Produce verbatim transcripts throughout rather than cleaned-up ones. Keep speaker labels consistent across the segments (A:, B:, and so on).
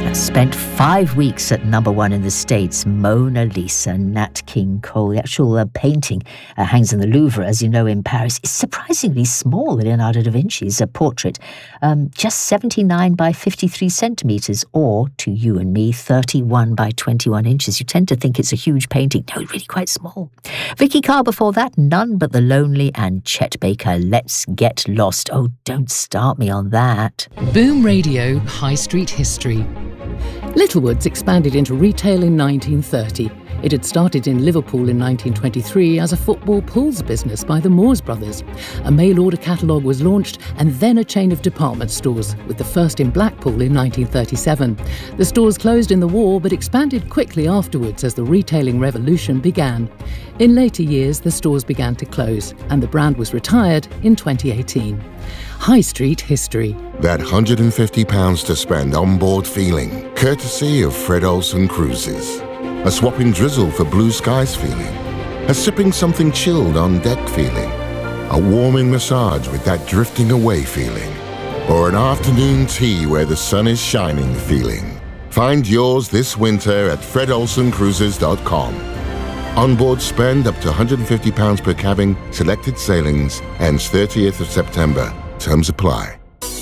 A: Spent five weeks at number one in the States, Mona Lisa, Nat King Cole. The actual uh, painting uh, hangs in the Louvre, as you know, in Paris. It's surprisingly small, Leonardo da Vinci's uh, portrait, um, just seventy-nine by fifty-three centimetres, or, to you and me, thirty-one by twenty-one inches. You tend to think it's a huge painting. No, really quite small. Vicky Carr before that, None But the Lonely, and Chet Baker, Let's Get Lost. Oh, don't start me on that.
B: Boom Radio High Street History. Littlewoods expanded into retail in nineteen thirty. It had started in Liverpool in nineteen twenty-three as a football pools business by the Moores brothers. A mail-order catalogue was launched and then a chain of department stores, with the first in Blackpool in nineteen thirty-seven. The stores closed in the war but expanded quickly afterwards as the retailing revolution began. In later years, the stores began to close and the brand was retired in twenty eighteen. High Street History.
C: That one hundred fifty pounds to spend on board feeling, courtesy of Fred Olsen Cruises. A swapping drizzle for blue skies feeling. A sipping something chilled on deck feeling. A warming massage with that drifting away feeling. Or an afternoon tea where the sun is shining feeling. Find yours this winter at fred olsen cruises dot com. Onboard spend up to one hundred fifty pounds per cabin, selected sailings, ends thirtieth of September. Terms apply.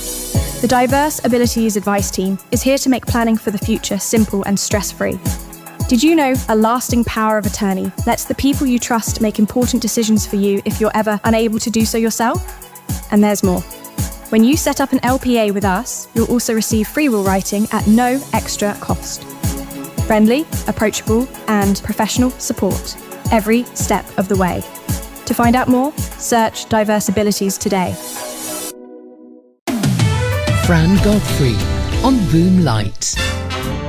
D: The Diverse Abilities Advice Team is here to make planning for the future simple and stress-free. Did you know a lasting power of attorney lets the people you trust make important decisions for you if you're ever unable to do so yourself? And there's more. When you set up an L P A with us, you'll also receive free will writing at no extra cost. Friendly, approachable, and professional support every step of the way. To find out more, search Diverse Abilities today.
B: Fran Godfrey on Boom Lights.